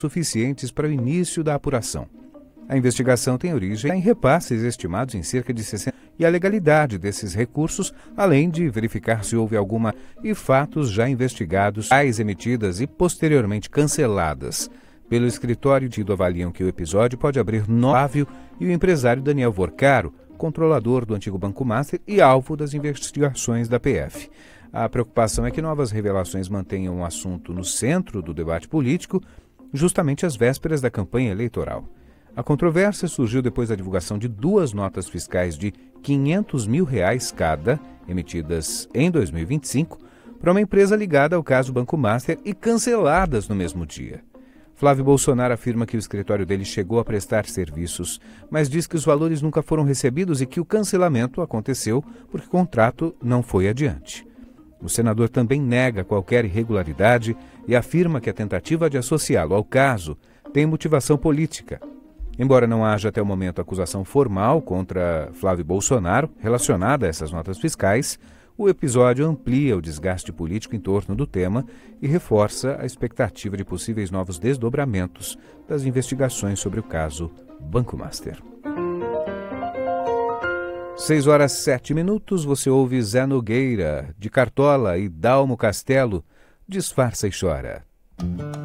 suficientes para o início da apuração. A investigação tem origem em repasses estimados em cerca de 60 e a legalidade desses recursos, além de verificar se houve alguma e fatos já investigados, emitidas e posteriormente canceladas pelo escritório avaliam que o episódio pode abrir Flávio e o empresário Daniel Vorcaro, controlador do antigo Banco Master e alvo das investigações da PF. A preocupação é que novas revelações mantenham o assunto no centro do debate político, justamente às vésperas da campanha eleitoral. A controvérsia surgiu depois da divulgação de 2 notas fiscais de R$500 mil cada, emitidas em 2025, para uma empresa ligada ao caso Banco Master e canceladas no mesmo dia. Flávio Bolsonaro afirma que o escritório dele chegou a prestar serviços, mas diz que os valores nunca foram recebidos e que o cancelamento aconteceu porque o contrato não foi adiante. O senador também nega qualquer irregularidade e afirma que a tentativa de associá-lo ao caso tem motivação política. Embora não haja até o momento acusação formal contra Flávio Bolsonaro relacionada a essas notas fiscais, o episódio amplia o desgaste político em torno do tema e reforça a expectativa de possíveis novos desdobramentos das investigações sobre o caso Banco Master. 6h07, você ouve Zé Nogueira, de Cartola e Dalmo Castelo, Disfarça e Chora.